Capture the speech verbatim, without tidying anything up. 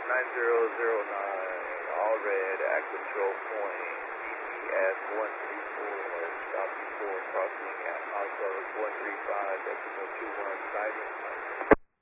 nine zero zero nine, all red at control point, E T S one three four, stop before crossing at Oslo one three five, decimal two one, sighting.